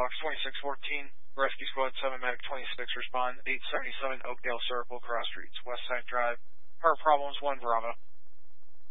Fox 2614, Rescue Squad 7, Medic 26, respond 877 Oakdale Circle, Cross Streets, West Side Drive. Heart problems, 1 Bravo.